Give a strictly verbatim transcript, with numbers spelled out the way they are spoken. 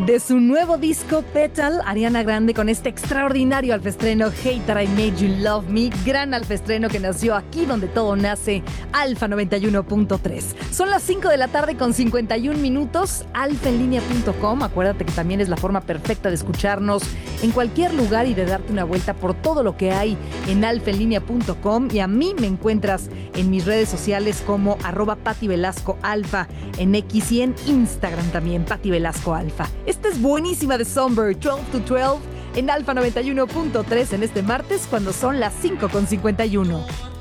De su nuevo disco Petal, Ariana Grande con este extraordinario alfaestreno Hater I Made You Love Me, gran alfaestreno que nació aquí donde todo nace, Alfa noventa y uno punto tres. Son las cinco de la tarde con cincuenta y un minutos, alfa en línea punto com. Acuérdate que también es la forma perfecta de escucharnos en cualquier lugar y de darte una vuelta por todo lo que hay en alfa en línea punto com. Y a mí me encuentras en mis redes sociales como arroba Pati Velasco Alfa, en X y en Instagram también, Pati Velasco Alfa. Esta es buenísima de Somber, doce to doce, en Alfa noventa y uno punto tres en este martes cuando son las cinco con cincuenta y uno.